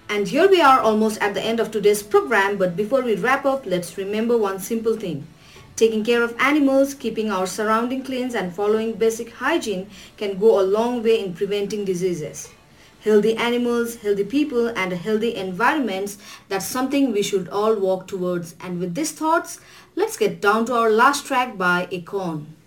And here we are almost at the end of today's program, but before we wrap up, let's remember one simple thing. Taking care of animals, keeping our surrounding clean and following basic hygiene can go a long way in preventing diseases. Healthy animals, healthy people and healthy environments, that's something we should all work towards. And with these thoughts, let's get down to our last track by Akon.